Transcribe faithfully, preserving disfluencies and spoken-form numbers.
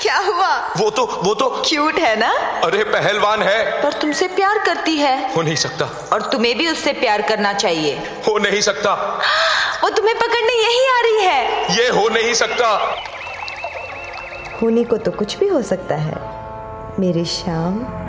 क्या हुआ? वो तो वो तो क्यूट है ना? अरे पहलवान है। पर तुमसे प्यार करती है। हो नहीं सकता। और तुम्हें भी उससे प्यार करना चाहिए। हो नहीं सकता। वो तुम्हें पकड़ने यही आ रही है। ये हो नहीं सकता। होने को तो कुछ भी हो सकता है मेरी शाम।